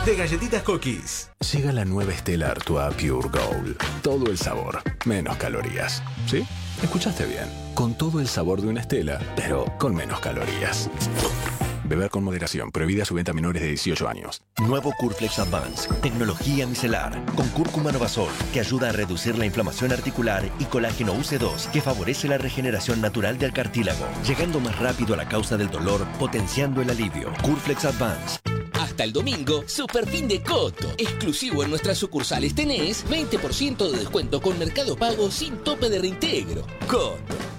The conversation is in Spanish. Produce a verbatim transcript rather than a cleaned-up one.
de Galletitas Cookies. Llega la nueva Stella Artois Pure Gold. Todo el sabor, menos calorías. ¿Sí? Escuchaste bien. Con todo el sabor de una Stella, pero con menos calorías. Beber con moderación. Prohibida su venta a menores de dieciocho años. Nuevo Curflex Advance. Tecnología micelar. Con cúrcuma Novasol, que ayuda a reducir la inflamación articular, y colágeno U C dos, que favorece la regeneración natural del cartílago, llegando más rápido a la causa del dolor, potenciando el alivio. Curflex Advance. Hasta el domingo, super fin de Coto. Exclusivo en nuestras sucursales tenés veinte por ciento de descuento con Mercado Pago sin tope de reintegro. Coto.